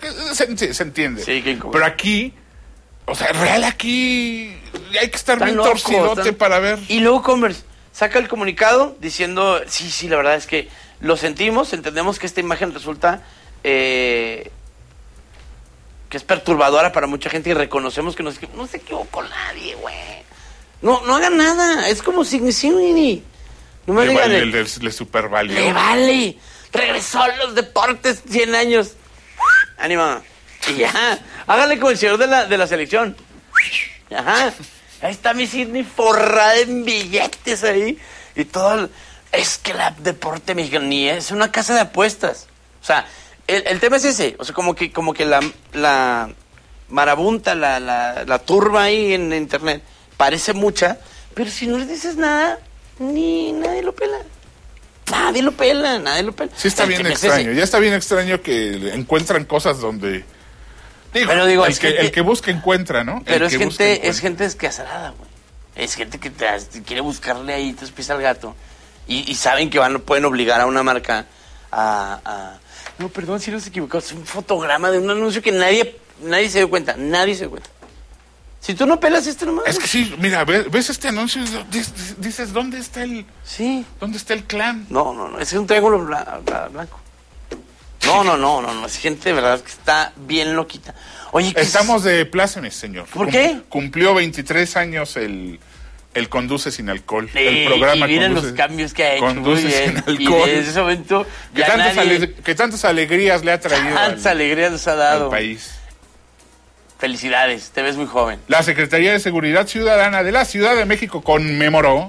se entiende. Sí, qué incómodo. Pero aquí, o sea, real aquí, hay que estar bien locos, torcidote para ver. Y luego Converse saca el comunicado diciendo, sí, la verdad es que lo sentimos, entendemos que esta imagen resulta que es perturbadora para mucha gente y reconocemos que no se equivocó nadie, güey. No hagan nada, es como si no me digan Le supervalió. Le vale, regresó a los deportes 100 años. Ánimo. Y ya, háganle como el señor de la selección. Ajá. Ahí está mi Sidney forrada en billetes ahí. Y todo. Es que la deporte mexicano ni es una casa de apuestas. O sea, el tema es ese. O sea, como que la marabunta, la turba ahí en internet parece mucha. Pero si no les dices nada, nadie lo pela. Nadie lo pela. Sí está bien extraño. Ya está bien extraño que encuentran cosas donde... Digo, el que busca encuentra, ¿no? Pero es gente desquazarada, güey. Es gente que quiere buscarle ahí tus pies al gato. Y saben que pueden obligar a una marca a... No, perdón si nos equivocamos. Es un fotograma de un anuncio que nadie se dio cuenta. Nadie se dio cuenta. Si tú no pelas nomás. Es que sí, mira, ves este anuncio y dices, ¿dónde está el... Sí. ¿Dónde está el clan? No, es un triángulo blanco. No, es gente de verdad que está bien loquita. Oye, estamos de plácemes, señor. ¿Por qué? Cumplió 23 años el Conduce Sin Alcohol. El programa y miren los cambios que ha hecho. Conduce Sin Alcohol. Y desde ese momento que tantas alegrías le ha traído tantas alegrías nos ha dado al país. Felicidades, te ves muy joven. La Secretaría de Seguridad Ciudadana de la Ciudad de México conmemoró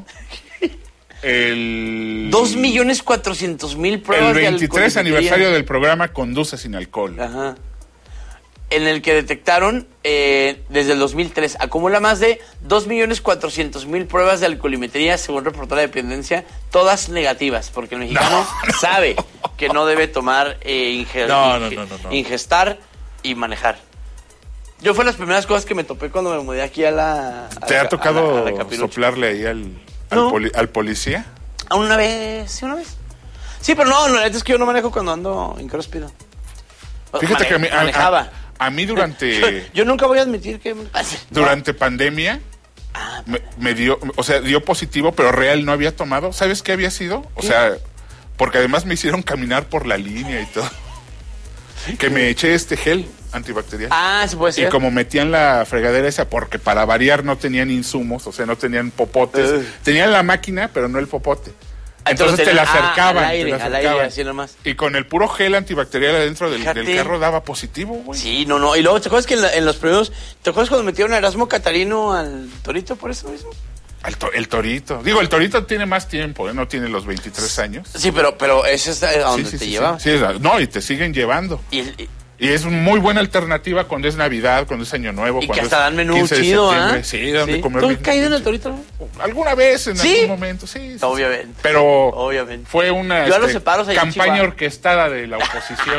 el 2.400.000 pruebas el 23 aniversario del programa Conduce Sin Alcohol. Ajá. En el que detectaron desde el 2003 acumula más de 2.400.000 pruebas de alcoholimetría, según reportó la dependencia, todas negativas, porque el mexicano sabe que no debe tomar, ingestar y manejar. Yo fue las primeras cosas que me topé cuando me mudé aquí ¿Te ha tocado soplarle ahí al policía? Una vez. Sí, pero no, la neta es que yo no manejo cuando ando incróspido. Fíjate que manejaba. A mí durante... Yo nunca voy a admitir que... Durante pandemia me dio positivo, pero real no había tomado. ¿Sabes qué había sido? O sea, porque además me hicieron caminar por la línea y todo. Que me eché este gel antibacterial. Sí puede ser. Y como metían la fregadera esa, porque para variar no tenían insumos, o sea, no tenían popotes. Tenían la máquina, pero no el popote. Entonces te la acercaban. Al aire, así nomás. Y con el puro gel antibacterial adentro del carro daba positivo, güey. Sí, no. Y luego, ¿te acuerdas que en los primeros... ¿Te acuerdas cuando metieron a Erasmo Catarino al Torito por eso mismo? El Torito. Digo, el Torito tiene más tiempo, no tiene los 23 años. Sí, pero ese es a donde te llevaba. Sí, y te siguen llevando. Y es una muy buena alternativa cuando es Navidad, cuando es Año Nuevo. Y cuando que hasta dan menú chido, ¿ah? Sí, dan de comer. ¿Tú has caído en el Torito, no? Alguna vez, en algún momento, sí. Obviamente. Pero obviamente. Fue una campaña orquestada de la oposición.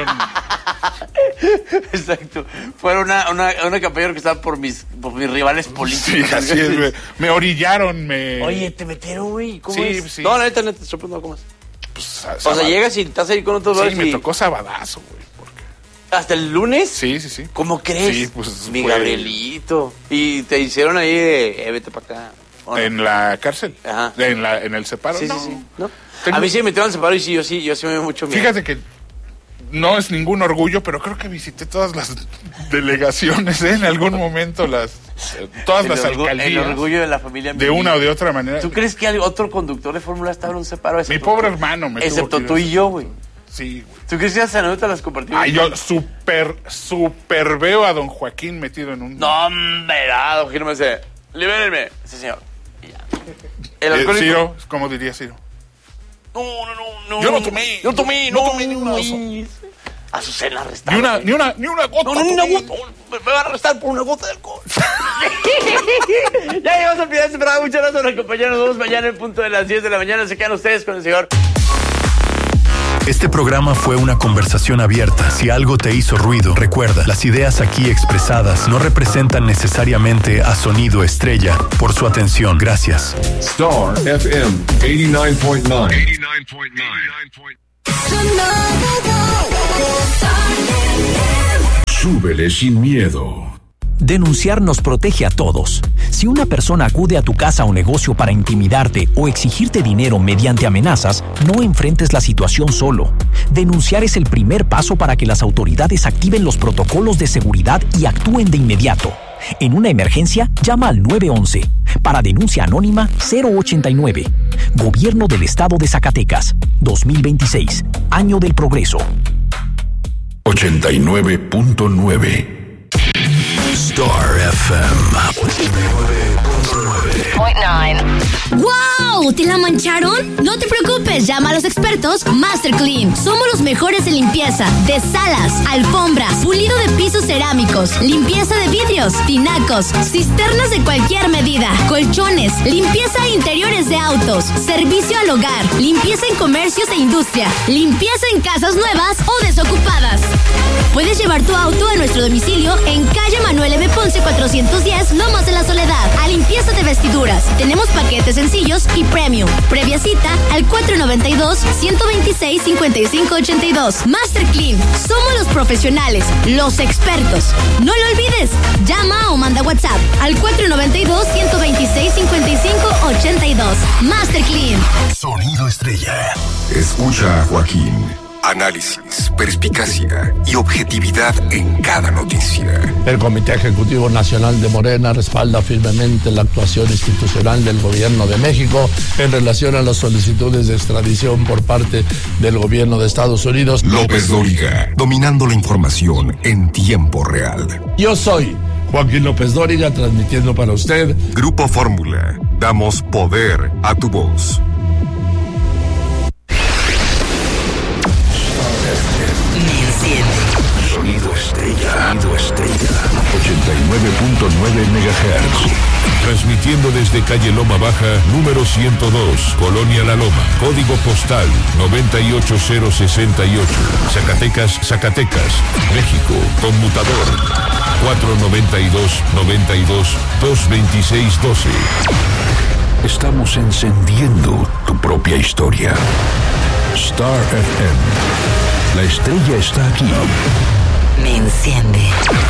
Exacto. Fue una campaña orquestada por mis rivales políticos. Sí, así es, güey. Me orillaron, Oye, ¿te metieron, güey? ¿Cómo es? Sí. No, la neta, te sorprendo, ¿cómo es? Pues, o sea, llegas y estás ahí con otros Sí, me tocó sabadazo, güey. ¿Hasta el lunes? Sí. ¿Cómo crees? Sí, pues mi Gabrielito. ¿Y te hicieron ahí vete para acá? No? ¿En la cárcel? Ajá. ¿En el separo? Sí. ¿No? A mí sí me metieron en separo y yo sí me dio mucho miedo. Fíjate que no es ningún orgullo, pero creo que visité todas las delegaciones, en algún momento, todas las alcaldías. El orgullo de la familia. De una o de otra manera. ¿Tú crees que otro conductor de Fórmula estaba en un separo? Mi pobre hermano me excepto tú y yo, güey. Sí, güey. ¿Tú crees que esas anécdotas las compartimos? Yo súper veo a don Joaquín metido en un... No, hombre, don Joaquín me dice, libérenme. Sí, señor. Y ya. El alcohólico... Ciro, ¿cómo diría Ciro? No. Yo no tomé ni una oso. Azucena arrestada. Ni una gota. No, ni una gota. Me van a arrestar por una gota de alcohol. Ya llegamos al final de este programa. Muchas gracias por acompañarnos. Nos vemos mañana en punto de las 10 de la mañana. Se quedan ustedes con el señor. Este programa fue una conversación abierta. Si algo te hizo ruido, recuerda, las ideas aquí expresadas no representan necesariamente a Sonido Estrella. Por su atención, gracias. Star FM 89.9. Súbele sin miedo. Denunciar nos protege a todos. Si una persona acude a tu casa o negocio para intimidarte o exigirte dinero mediante amenazas, no enfrentes la situación solo. Denunciar es el primer paso para que las autoridades activen los protocolos de seguridad y actúen de inmediato. En una emergencia, llama al 911. Para denuncia anónima, 089. Gobierno del Estado de Zacatecas. 2026. Año del Progreso. 89.9 Star FM 89.9. ¡Wow! ¿Te la mancharon? No te preocupes, llama a los expertos Master Clean. Somos los mejores en limpieza de salas, alfombras, pulido de pisos cerámicos, limpieza de vidrios, tinacos, cisternas de cualquier medida, colchones, limpieza de interiores de autos, servicio al hogar, limpieza en comercios e industria, limpieza en casas nuevas o desocupadas. Puedes llevar tu auto a nuestro domicilio en calle Manuel M. Ponce 410, Lomas de la Soledad, a limpieza de vestiduras. Tenemos paquetes sencillos y premium. Previa cita al 492-126-5582. Master Clean. Somos los profesionales, los expertos. No lo olvides. Llama o manda WhatsApp al 492-126-5582. Master Clean. Sonido Estrella. Escucha a Joaquín. Análisis, perspicacia y objetividad en cada noticia. El Comité Ejecutivo Nacional de Morena respalda firmemente la actuación institucional del Gobierno de México en relación a las solicitudes de extradición por parte del Gobierno de Estados Unidos. López Dóriga, dominando la información en tiempo real. Yo soy Joaquín López Dóriga, transmitiendo para usted Grupo Fórmula. Damos poder a tu voz. Sonido Estrella. 89.9 MHz. Transmitiendo desde calle Loma Baja, número 102, Colonia La Loma, código postal 98068, Zacatecas, México, conmutador 492-92-226-12. Estamos encendiendo tu propia historia. Star FM. La estrella está aquí. Me enciende.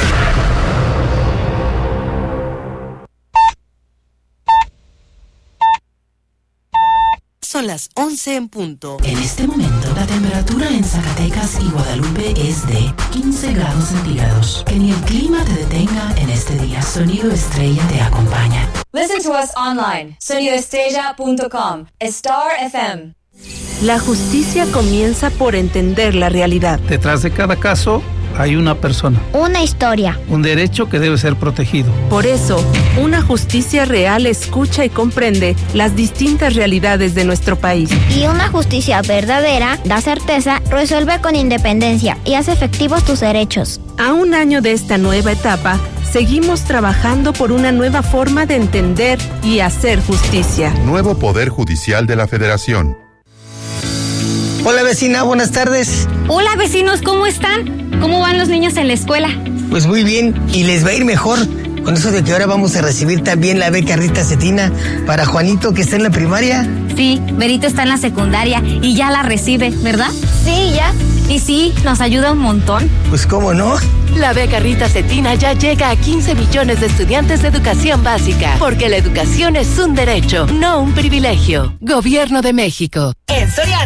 Son las 11 en punto. En este momento, la temperatura en Zacatecas y Guadalupe es de 15 grados centígrados. Que ni el clima te detenga en este día. Sonido Estrella te acompaña. Listen to us online. sonidoestrella.com. Star FM. La justicia comienza por entender la realidad. Detrás de cada caso hay una persona. Una historia. Un derecho que debe ser protegido. Por eso, una justicia real escucha y comprende las distintas realidades de nuestro país. Y una justicia verdadera da certeza, resuelve con independencia y hace efectivos tus derechos. A un año de esta nueva etapa, seguimos trabajando por una nueva forma de entender y hacer justicia. Nuevo Poder Judicial de la Federación. Hola vecina, buenas tardes. Hola vecinos, ¿cómo están? ¿Cómo van los niños en la escuela? Pues muy bien, y les va a ir mejor con eso de que ahora vamos a recibir también la beca Rita Cetina para Juanito, que está en la primaria. Sí, Berito está en la secundaria y ya la recibe, ¿verdad? Sí, ya. Y sí, nos ayuda un montón. Pues cómo no. La beca Rita Cetina ya llega a 15 millones de estudiantes de educación básica, porque la educación es un derecho, no un privilegio. Gobierno de México. En Soriana,